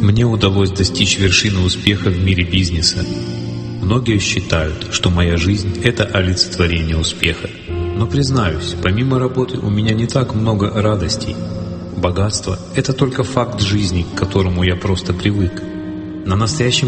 Мне удалось достичь вершины успеха в мире бизнеса. Многие считают, что моя жизнь — это олицетворение успеха. Но признаюсь, помимо работы у меня не так много радостей. Богатство — это только факт жизни, к которому я просто привык. На настоящем